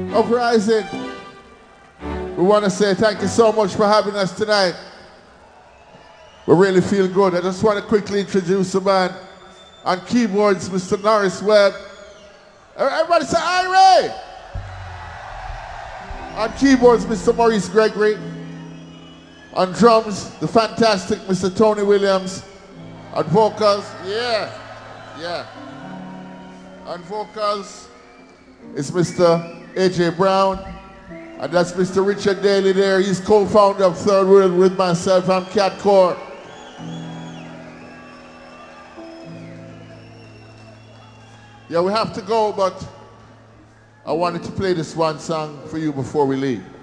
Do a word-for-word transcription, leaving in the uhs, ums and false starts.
Uprising. We want to say thank you so much for having us tonight. We really feel good. I just want to quickly introduce the man. On keyboards, Mister Norris Webb. Everybody say Irie! On keyboards, Mister Maurice Gregory. On drums, the fantastic Mister Tony Williams. On vocals, yeah, yeah. On vocals, it's Mister A J Brown. And that's Mister Richard Daly there. He's co-founder of Third World with myself. I'm Cat Core. Yeah, we have to go, but I wanted to play this one song for you before we leave.